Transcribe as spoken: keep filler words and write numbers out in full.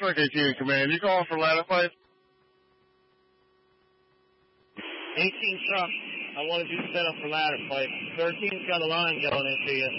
Striker Q in command. You calling for ladder fight? eighteen truck. I wanted you to set up for ladder fight. thirteen's got a line going into you.